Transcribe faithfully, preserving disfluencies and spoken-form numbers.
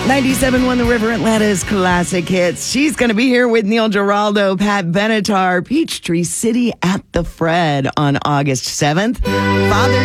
ninety-seven point one The River Atlanta's classic hits. She's going to be here with Neil Giraldo, Pat Benatar, Peachtree City at the Fred on August seventh. Father's